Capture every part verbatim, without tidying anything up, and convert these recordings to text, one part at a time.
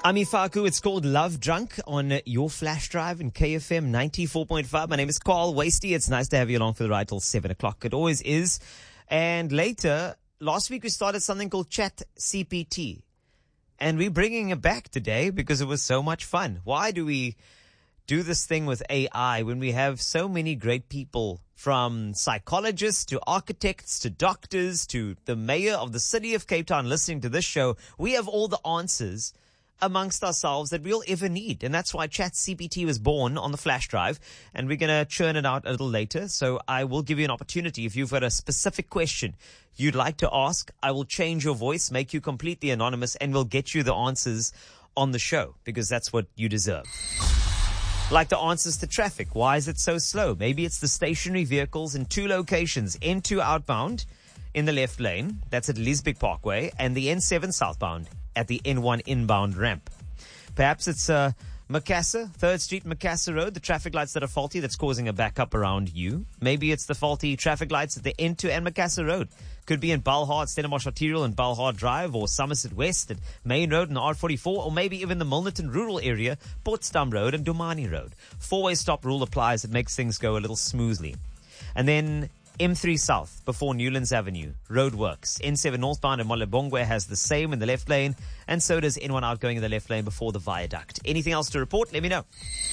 I'm Ifaku. It's called Love Drunk on your flash drive in K F M ninety-four point five. My name is Carl Wasty. It's nice to have you along for the ride till seven o'clock. It always is. And later, last week we started something called Chat C P T. And we're bringing it back today because it was so much fun. Why do we do this thing with A I when we have so many great people, from psychologists to architects to doctors to the mayor of the city of Cape Town listening to this show? We have all the answers amongst ourselves that we'll ever need. And that's why Chat C P T was born on the flash drive, and we're going to churn it out a little later. So I will give you an opportunity. If you've got a specific question you'd like to ask, I will change your voice, make you completely anonymous, and we'll get you the answers on the show, because that's what you deserve. Like the answers to traffic. Why is it so slow? Maybe it's the stationary vehicles in two locations, N two outbound in the left lane, that's at Lisbeth Parkway, and the N seven southbound at the N one inbound ramp. Perhaps it's uh, Macassar, third Street, Macassar Road, the traffic lights that are faulty that's causing a backup around you. Maybe it's the faulty traffic lights at the N two and Macassar Road. Could be in Balhard, Stellenbosch Arterial and Balhard Drive, or Somerset West at Main Road and R forty-four, or maybe even the Milnerton rural area, Potsdam Road and Domani Road. Four-way stop rule applies. It makes things go a little smoothly. And then M three South before Newlands Avenue, roadworks. N seven northbound in Molebongwe has the same in the left lane, and so does N one outgoing in the left lane before the viaduct. Anything else to report? Let me know.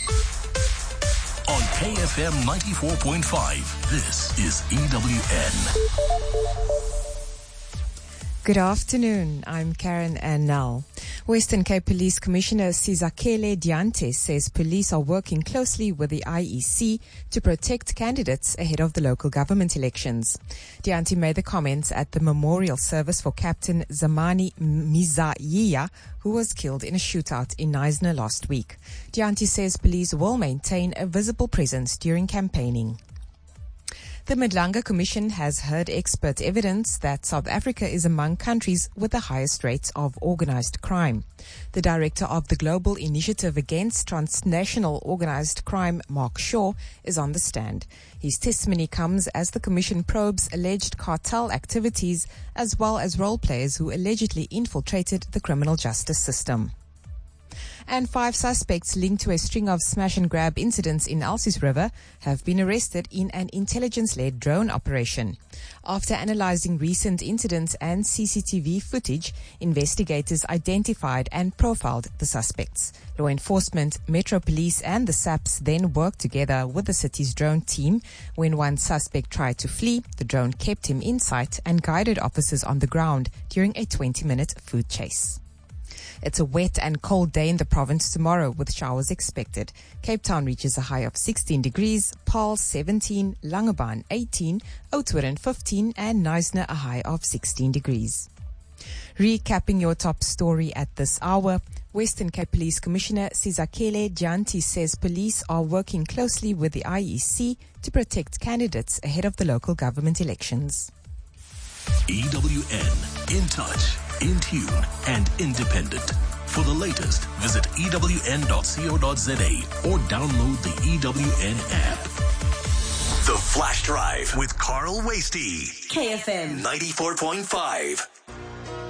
On K F M ninety-four point five, this is E W N. Good afternoon. I'm Karen Annell. Western Cape Police Commissioner Sizakele Diante says police are working closely with the I E C to protect candidates ahead of the local government elections. Diante made the comments at the memorial service for Captain Zamani Mizaiya, who was killed in a shootout in Knysna last week. Diante says police will maintain a visible presence during campaigning. The Madlanga Commission has heard expert evidence that South Africa is among countries with the highest rates of organized crime. The director of the Global Initiative Against Transnational Organized Crime, Mark Shaw, is on the stand. His testimony comes as the Commission probes alleged cartel activities as well as role players who allegedly infiltrated the criminal justice system. And five suspects linked to a string of smash-and-grab incidents in Elsies River have been arrested in an intelligence-led drone operation. After analyzing recent incidents and C C T V footage, investigators identified and profiled the suspects. Law enforcement, Metro Police and the S A Ps then worked together with the city's drone team. When one suspect tried to flee, the drone kept him in sight and guided officers on the ground during a twenty-minute food chase. It's a wet and cold day in the province tomorrow with showers expected. Cape Town reaches a high of sixteen degrees, Paarl seventeen, Langebaan eighteen, Oudtshoorn fifteen and Knysna a high of sixteen degrees. Recapping your top story at this hour, Western Cape Police Commissioner Sizakele Diante says police are working closely with the I E C to protect candidates ahead of the local government elections. E W N, in touch, in tune, and independent. For the latest, visit E W N dot co dot za or download the E W N app. The Flash Drive with Carl Wasty. K F M ninety-four point five.